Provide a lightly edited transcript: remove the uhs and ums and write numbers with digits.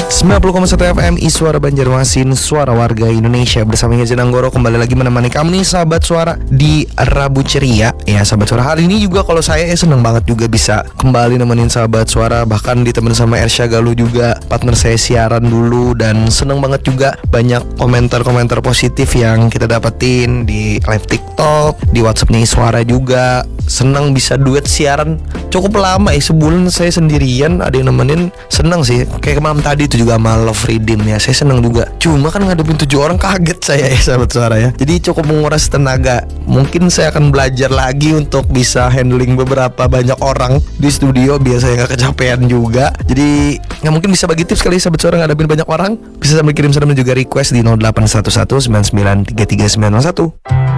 90,1 FM Iswara Banjarmasin, suara warga Indonesia. Bersama Yajan Anggoro kembali lagi menemani kamu nih sahabat suara di Rabu Ceria. Ya sahabat suara, hari ini juga kalau saya seneng banget juga bisa kembali nemenin sahabat suara. Bahkan ditemenin sama Ersya Galuh juga, partner saya siaran dulu. Dan seneng banget juga banyak komentar-komentar positif yang kita dapetin di live TikTok, di WhatsAppnya Iswara juga. Seneng bisa duet siaran cukup lama ya, sebulan saya sendirian ada yang nemenin. Seneng sih, kayak malam tadi itu juga sama Love Redeem ya, saya seneng juga. Cuma kan ngadepin 7 orang kaget saya ya sahabat suara ya. Jadi cukup menguras tenaga. Mungkin saya akan belajar lagi untuk bisa handling beberapa banyak orang di studio biar saya gak kecapean juga. Jadi nggak mungkin bisa bagi tips kali sahabat suara ngadepin banyak orang. Bisa sambil kirim salam dan juga request di 0811 9933 901.